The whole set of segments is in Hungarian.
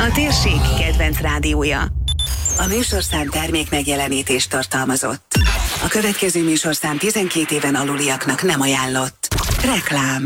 a térség kedvenc rádiója. A műsorszám termék megjelenítést tartalmazott. A következő műsorszám 12 éven aluliaknak nem ajánlott. Reklám.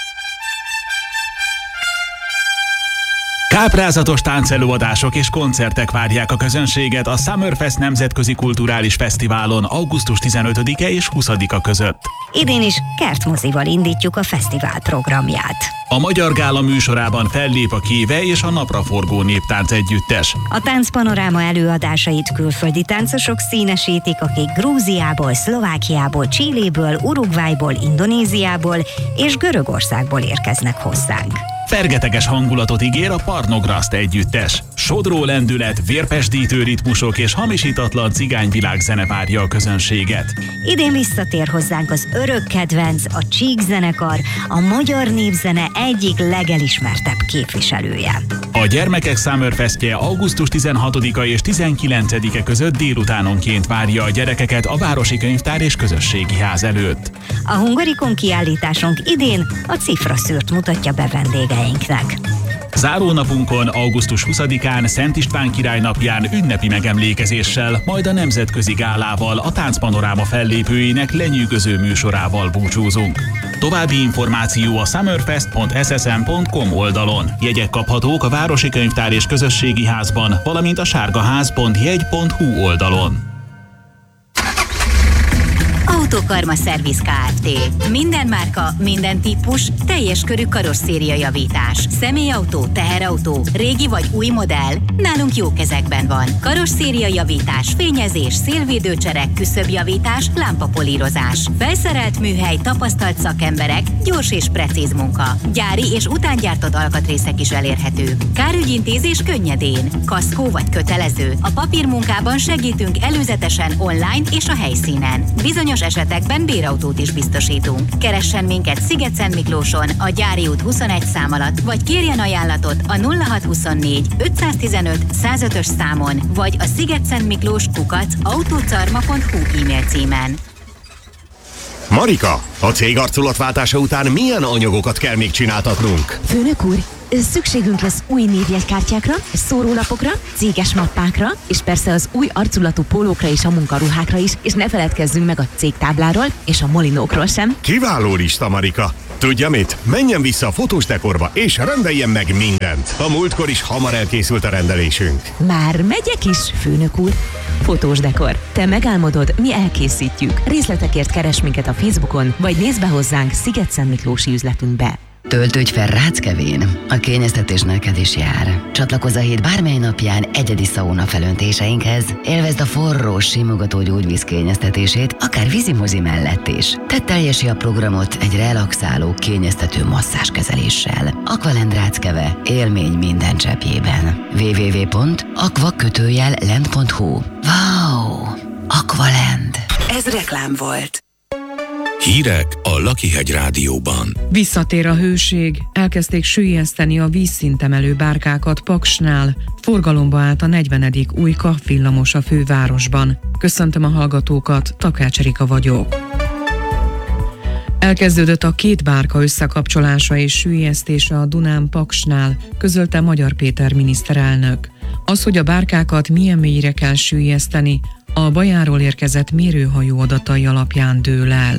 Káprázatos táncelőadások és koncertek várják a közönséget a Summerfest Nemzetközi Kulturális Fesztiválon augusztus 15-e és 20-a között. Idén is kertmozival indítjuk a fesztivál programját. A Magyar Gála műsorában fellép a Kéve és a Napraforgó néptánc együttes. A táncpanoráma előadásait külföldi táncosok színesítik, akik Grúziából, Szlovákiából, Chiléből, Uruguayból, Indonéziából és Görögországból érkeznek hozzánk. Fergeteges hangulatot ígér a Parnograszt együttes. Sodró lendület, vérpesdítő ritmusok és hamisítatlan cigányvilágzene várja a közönséget. Idén visszatér hozzánk az örök kedvenc, a Csík zenekar, a magyar népzene egyik legelismertebb képviselője. A Gyermekek Summerfestje augusztus 16-a és 19-e között délutánonként várja a gyerekeket a Városi Könyvtár és Közösségi Ház előtt. A Hungarikon kiállításunk idén a cifraszűrt mutatja be vendégeinknek. Zárónapunkon, augusztus 20-án, Szent István király napján ünnepi megemlékezéssel, majd a nemzetközi gálával, a táncpanoráma fellépőinek lenyűgöző műsorával búcsúzunk. További információ a summerfest.ssm.com oldalon. Jegyek kaphatók a Városi Könyvtár és Közösségi Házban, valamint a sárgaház.jegy.hu oldalon. Autokarma Szerviz Kft. Minden márka, minden típus, teljes körű karosszériajavítás. Személyautó, teherautó, régi vagy új modell, nálunk jó kezekben van. Karosszériajavítás, fényezés, szélvédőcserek, küszöbjavítás, lámpapolírozás. Felszerelt műhely, tapasztalt szakemberek, gyors és precíz munka. Gyári és utángyártott alkatrészek is elérhetők. Kárügyintézés könnyedén. Kaszkó vagy kötelező. A papírmunkában segítünk előzetesen online és a helyszínen. Bizonyos esetekben bérautót is biztosítunk. Keressen minket Sziget-Szentmiklóson, a Gyári út 21 szám alatt, vagy kérjen ajánlatot a 0624 515 105-ös számon, vagy a szigetszentmiklós@autocarma.hu e-mail címen. Marika, a cég arculatváltása után milyen anyagokat kell még csináltatnunk? Főnök úr, szükségünk lesz új névjegykártyákra, szórólapokra, céges mappákra, és persze az új arculatú pólókra és a munkaruhákra is, és ne feledkezzünk meg a cégtábláról és a molinókról sem. Kiváló lista, Marika. Tudja mit? Menjen vissza a fotós dekorba, és rendeljen meg mindent. A múltkor is hamar elkészült a rendelésünk. Már megyek is, főnök úr. Fotós dekor. Te megálmodod, mi elkészítjük. Részletekért keres minket a Facebookon, vagy nézd be hozzánk Sziget-Szentmiklósi üzletünkbe. Töltődj fel Ráckevén, a kényeztetés neked is jár. Csatlakozz a hét bármely napján egyedi szauna felöntéseinkhez, élvezd a forró, simogató gyógyvíz kényeztetését, akár vízimozi mellett is. Tedd teljesé a programot egy relaxáló, kényeztető masszázskezeléssel. Aqualand Ráckeve, élmény minden cseppjében. www.aqua-lend.hu. Wow! Aqualand! Ez reklám volt. Hírek a Lakihegy Rádióban. Visszatér a hőség, elkezdték süllyeszteni a vízszintemelő bárkákat Paksnál. Forgalomba állt a 40. új villamos a fővárosban. Köszöntöm a hallgatókat, Takács Erika vagyok. Elkezdődött a két bárka összekapcsolása és süllyesztése a Dunán Paksnál, közölte Magyar Péter miniszterelnök. Az, hogy a bárkákat milyen mélyre kell süllyeszteni, a Bajáról érkezett mérőhajó adatai alapján dől el.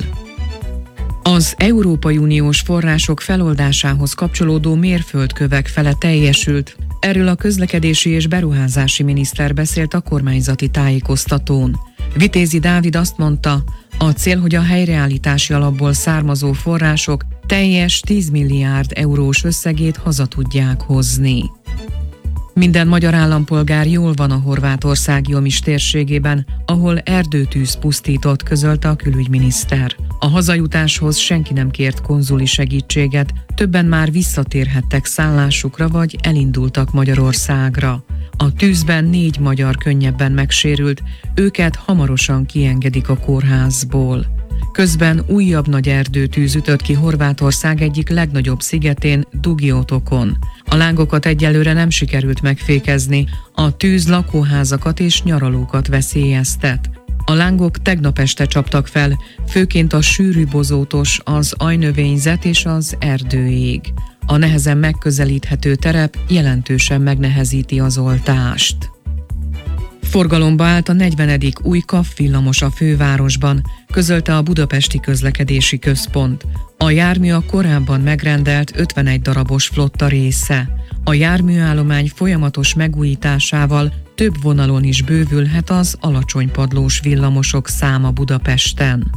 Az Európai Uniós források feloldásához kapcsolódó mérföldkövek fele teljesült. Erről a közlekedési és beruházási miniszter beszélt a kormányzati tájékoztatón. Vitézi Dávid azt mondta, a cél, hogy a helyreállítási alapból származó források teljes 10 milliárd eurós összegét haza tudják hozni. Minden magyar állampolgár jól van a Horvátország Jomiš térségében, ahol erdőtűz pusztított, közölte a külügyminiszter. A hazajutáshoz senki nem kért konzuli segítséget, többen már visszatérhettek szállásukra vagy elindultak Magyarországra. A tűzben 4 magyar könnyebben megsérült, őket hamarosan kiengedik a kórházból. Közben újabb nagy erdőtűz ütött ki Horvátország egyik legnagyobb szigetén, Dugiotokon. A lángokat egyelőre nem sikerült megfékezni, a tűz lakóházakat és nyaralókat veszélyeztet. A lángok tegnap este csaptak fel, főként a sűrű bozótos, az ajnövényzet és az erdőég. A nehezen megközelíthető terep jelentősen megnehezíti az oltást. Forgalomba állt a 40. új KAV villamos a fővárosban, közölte a Budapesti Közlekedési Központ. A jármű a korábban megrendelt 51 darabos flotta része. A járműállomány folyamatos megújításával több vonalon is bővülhet az alacsonypadlós villamosok száma Budapesten.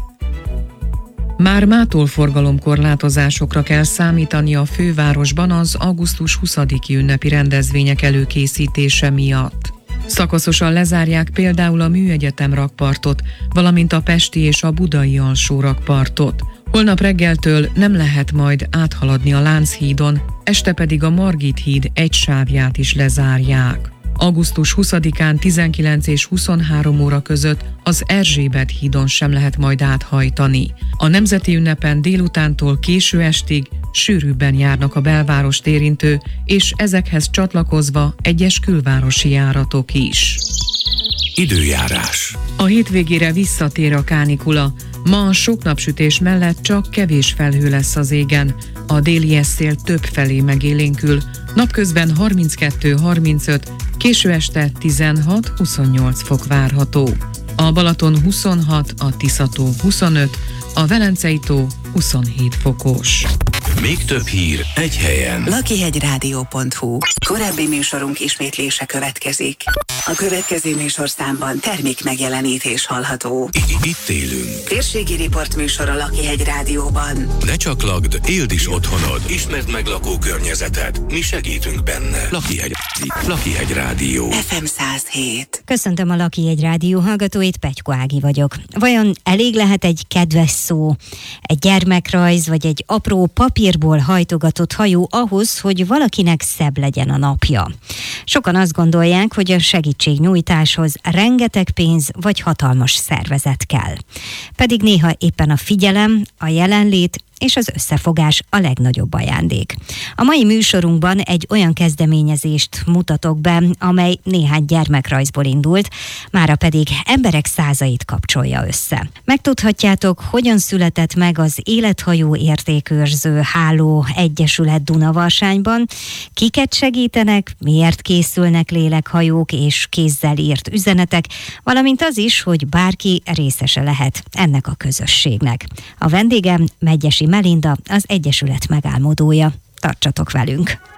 Már mától forgalomkorlátozásokra kell számítani a fővárosban az augusztus 20-i ünnepi rendezvények előkészítése miatt. Szakaszosan lezárják például a Műegyetem rakpartot, valamint a pesti és a budai alsó rakpartot. Holnap reggeltől nem lehet majd áthaladni a Lánchídon, este pedig a Margit híd egy sávját is lezárják. Augusztus 20-án 19 és 23 óra között az Erzsébet hídon sem lehet majd áthajtani. A nemzeti ünnepen délutántól késő estig sűrűbben járnak a belvárost érintő, és ezekhez csatlakozva egyes külvárosi járatok is. Időjárás. A hétvégére visszatér a kánikula. Ma a sok napsütés mellett csak kevés felhő lesz az égen. A déli eszél több felé megélénkül. Napközben 32-35, késő este 16-28 fok várható. A Balaton 26, a Tisza-tó 25, a Velencei-tó 27 fokos. Még több hír egy helyen. lakihegyradio.hu. Korábbi műsorunk ismétlése következik. A következő műsorszámban termék megjelenítés hallható. Itt élünk. Térségi riportműsor a Lakihegy Rádióban. Ne csak lakd, éld is otthonod. Ismerd meg lakókörnyezeted. Mi segítünk benne. Lakihegy Rádió. FM 107. Köszöntöm a Lakihegy Rádió hallgatóit, Pettyko Ági vagyok. Vajon elég lehet egy kedves szó, egy gyermekrajz vagy egy apró papírból hajtogatott hajó ahhoz, hogy valakinek szebb legyen a napja? Sokan azt gondolják, hogy a segítségnyújtáshoz rengeteg pénz vagy hatalmas szervezet kell. Pedig néha éppen a figyelem, a jelenlét és az összefogás a legnagyobb ajándék. A mai műsorunkban egy olyan kezdeményezést mutatok be, amely néhány gyermekrajzból indult, mára pedig emberek százait kapcsolja össze. Megtudhatjátok, hogyan született meg az Élethajó Értékőrző Háló Egyesület Dunavarsányban, kiket segítenek, miért készülnek lélekhajók és kézzel írt üzenetek, valamint az is, hogy bárki részese lehet ennek a közösségnek. A vendégem Medgyessy Melinda, az Egyesület megálmodója. Tartsatok velünk!